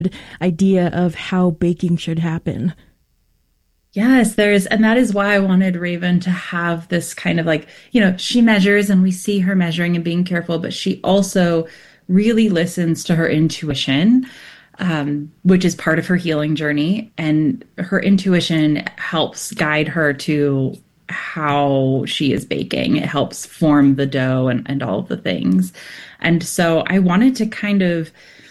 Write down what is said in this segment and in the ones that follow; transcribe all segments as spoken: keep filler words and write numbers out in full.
good idea of how baking should happen. Yes, there's, and that is why I wanted Raven to have this kind of like, you know, she measures and we see her measuring and being careful, but she also really listens to her intuition, um, which is part of her healing journey. And her intuition helps guide her to how she is baking. It helps form the dough and, and all of the things. And so I wanted to kind of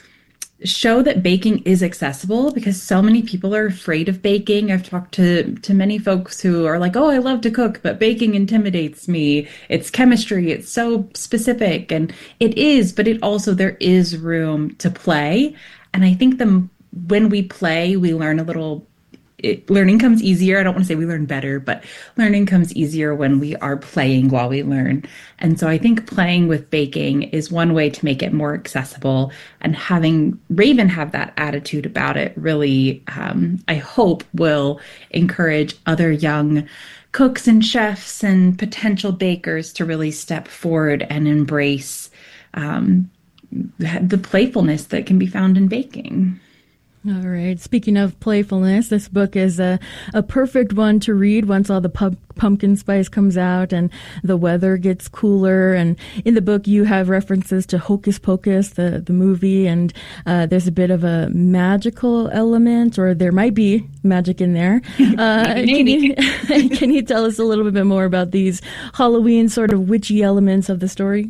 show that baking is accessible because so many people are afraid of baking. I've talked to to many folks who are like, oh, I love to cook, but baking intimidates me. It's chemistry. It's so specific. And it is, but it also, there is room to play. And I think the when we play, we learn a little It, learning comes easier. I don't want to say we learn better, but learning comes easier when we are playing while we learn. And so I think playing with baking is one way to make it more accessible, and having Raven have that attitude about it really, um, I hope, will encourage other young cooks and chefs and potential bakers to really step forward and embrace um, the playfulness that can be found in baking. All right. Speaking of playfulness, this book is a, a perfect one to read once all the pub, pumpkin spice comes out and the weather gets cooler. And in the book, you have references to Hocus Pocus, the, the movie, and uh, there's a bit of a magical element, or there might be magic in there. Uh, can you, can you tell us a little bit more about these Halloween sort of witchy elements of the story?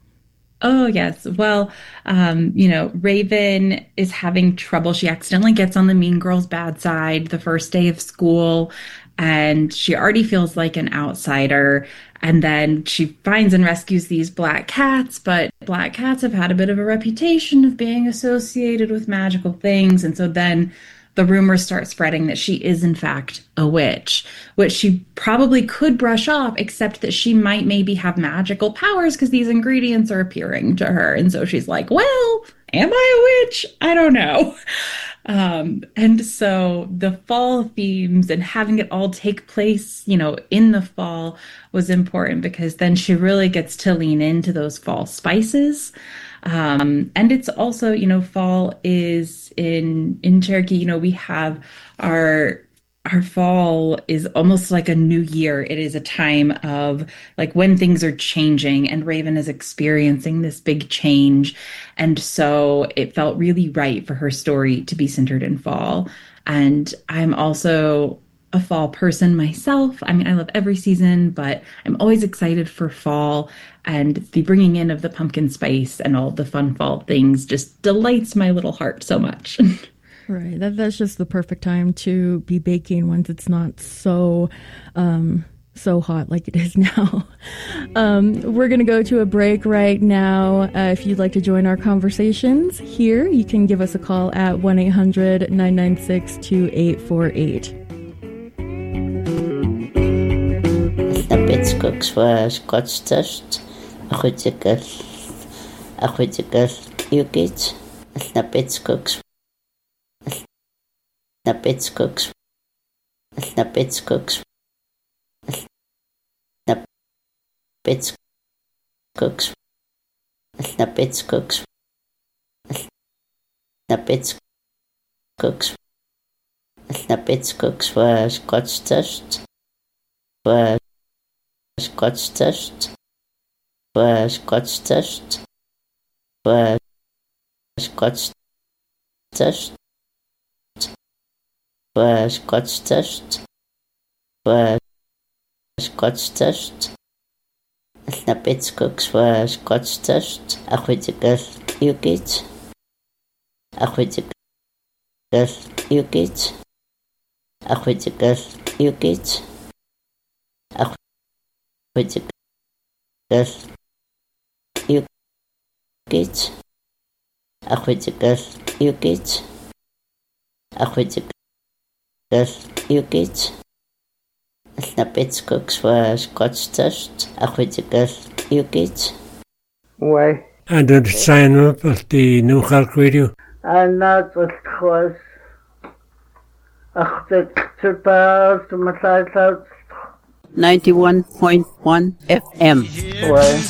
Oh, yes. Well, um, you know, Raven is having trouble. She accidentally gets on the mean girl's bad side the first day of school, and she already feels like an outsider. And then she finds and rescues these black cats, but black cats have had a bit of a reputation of being associated with magical things. And so then the rumors start spreading that she is, in fact, a witch, which she probably could brush off, except that she might maybe have magical powers because these ingredients are appearing to her. And so she's like, well, am I a witch? I don't know. Um, and so the fall themes and having it all take place, you know, in the fall was important because then she really gets to lean into those fall spices. Um, and it's also, you know, fall is in, in Cherokee, you know, we have our, our fall is almost like a new year. It is a time of like when things are changing, and Raven is experiencing this big change. And so it felt really right for her story to be centered in fall. And I'm also a fall person myself. I mean, I love every season, but I'm always excited for fall, and the bringing in of the pumpkin spice and all the fun fall things just delights my little heart so much. Right. That, that's just the perfect time to be baking once it's not so, um, so hot like it is now. Um, we're going to go to a break right now. Uh, if you'd like to join our conversations here, you can give us a call at one eight hundred nine nine six two eight four eight. Bits cooks for Scotch test. A critical, a critical, you get a snappets cooks. Snappets cooks. Snappets cooks. Snappets cooks. Snappets cooks. Snappets cooks. Snappets cooks for Scotch test. For Scotch test. For Scotch test. For Scotch test. For Scotch test. For Scotch test. Snappets cooks for Scotch test. A critical you get. A critical you get. A critical you get. A critical you get. A critical you get. A critical you get. Snappets cooks for Scotch test. A critical you get. Why? And then sign up at the New York Radio. And not with was ach the triple to my side ninety-one point one F M. Why?